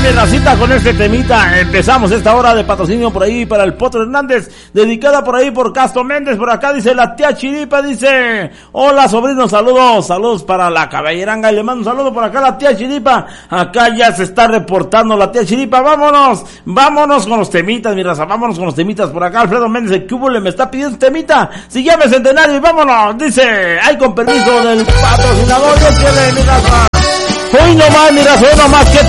Dale racita con este temita. Empezamos esta hora de patrocinio por ahí para el Potro Hernández, dedicada por ahí por Castro Méndez. Por acá dice la tía Chiripa, dice: hola sobrinos, saludos para la caballeranga, y le mando un saludo por acá a la tía Chiripa. Acá ya se está reportando la tía Chiripa. Vámonos con los temitas, mi raza, vámonos con los temitas. Por acá Alfredo Méndez, el cubo le me está pidiendo un temita. Si llame Centenario y vámonos, dice, hay con permiso del patrocinador, Dios quiere, mi raza. Hoy nomás, mi raza, hoy nomás, que